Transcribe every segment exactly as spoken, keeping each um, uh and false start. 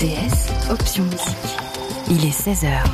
T S, option musique. Il est seize heures.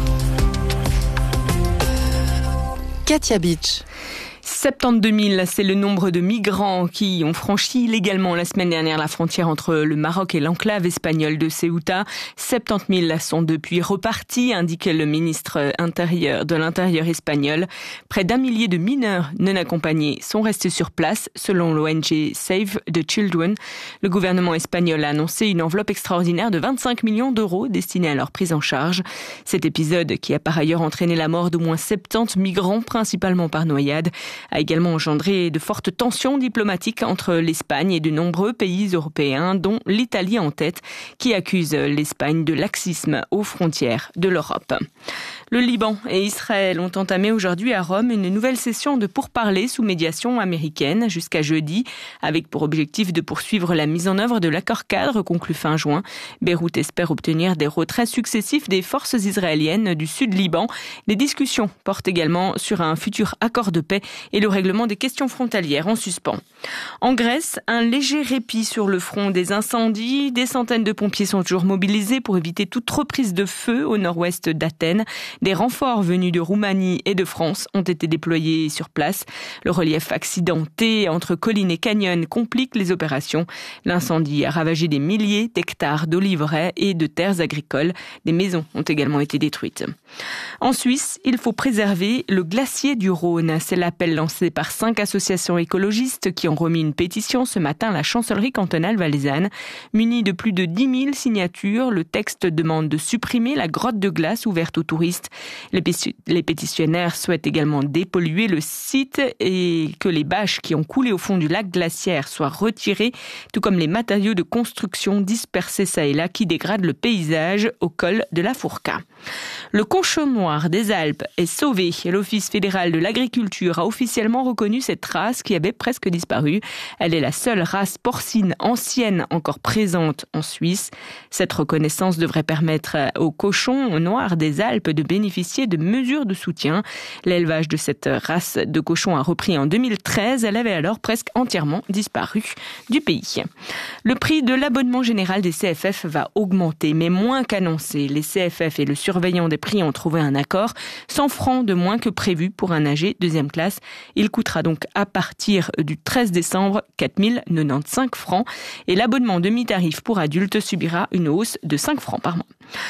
Katia Beach. soixante-douze mille, c'est le nombre de migrants qui ont franchi illégalement la semaine dernière la frontière entre le Maroc et l'enclave espagnole de Ceuta. soixante-dix mille sont depuis repartis, indiquait le ministre intérieur de l'Intérieur espagnol. Près d'un millier de mineurs non accompagnés sont restés sur place, selon l'O N G Save the Children. Le gouvernement espagnol a annoncé une enveloppe extraordinaire de vingt-cinq millions d'euros destinée à leur prise en charge. Cet épisode, qui a par ailleurs entraîné la mort d'au moins soixante-dix migrants, principalement par noyade, a également engendré de fortes tensions diplomatiques entre l'Espagne et de nombreux pays européens, dont l'Italie en tête, qui accuse l'Espagne de laxisme aux frontières de l'Europe. Le Liban et Israël ont entamé aujourd'hui à Rome une nouvelle session de pourparlers sous médiation américaine jusqu'à jeudi, avec pour objectif de poursuivre la mise en œuvre de l'accord-cadre conclu fin juin. Beyrouth espère obtenir des retraits successifs des forces israéliennes du sud Liban. Les discussions portent également sur un futur accord de paix et le règlement des questions frontalières en suspens. En Grèce, un léger répit sur le front des incendies. Des centaines de pompiers sont toujours mobilisés pour éviter toute reprise de feu au nord-ouest d'Athènes. Des renforts venus de Roumanie et de France ont été déployés sur place. Le relief accidenté entre collines et canyons complique les opérations. L'incendie a ravagé des milliers d'hectares d'oliveraies et de terres agricoles. Des maisons ont également été détruites. En Suisse, il faut préserver le glacier du Rhône. C'est l'appel lancé par cinq associations écologistes qui ont remis une pétition ce matin à la chancellerie cantonale valaisanne. Muni de plus de dix mille signatures, le texte demande de supprimer la grotte de glace ouverte aux touristes. Les, péti- les pétitionnaires souhaitent également dépolluer le site et que les bâches qui ont coulé au fond du lac glaciaire soient retirées, tout comme les matériaux de construction dispersés çà et là qui dégradent le paysage au col de la Fourca. Le cochon noir des Alpes est sauvé. L'Office fédéral de l'agriculture a officiellement reconnu cette race qui avait presque disparu. Elle est la seule race porcine ancienne encore présente en Suisse. Cette reconnaissance devrait permettre aux cochons noirs des Alpes de bénéficier de mesures de soutien. L'élevage de cette race de cochons a repris en deux mille treize. Elle avait alors presque entièrement disparu du pays. Le prix de l'abonnement général des C F F va augmenter, mais moins qu'annoncé. Les C F F et le surveillant des prix ont trouvé un accord. cent francs de moins que prévu pour un A G deuxième classe. Il coûtera donc à partir du treize décembre quatre mille quatre-vingt-quinze francs. Et l'abonnement demi-tarif pour adultes subira une hausse de cinq francs par mois.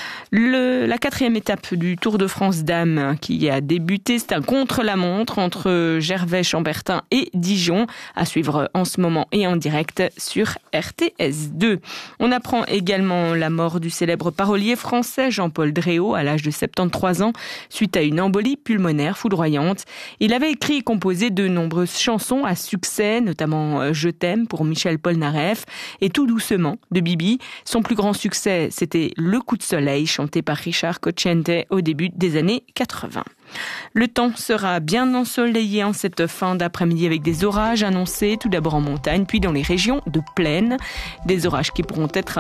Le, la quatrième étape du Tour de France Dames qui a débuté, c'est un contre-la-montre entre Gervais-Chambertin et Dijon, à suivre en ce moment et en direct sur R T S deux. On apprend également la mort du célèbre parolier français Jean-Paul Dréau à l'âge de soixante-treize ans suite à une embolie pulmonaire foudroyante. Il avait écrit et composé de nombreuses chansons à succès, notamment Je t'aime pour Michel Polnareff et Tout doucement de Bibi. Son plus grand succès, c'était Le coup de soleil, chanté par Richard Cocciante au début des années quatre-vingts. Le temps sera bien ensoleillé en cette fin d'après-midi avec des orages annoncés tout d'abord en montagne puis dans les régions de plaine. Des orages qui pourront être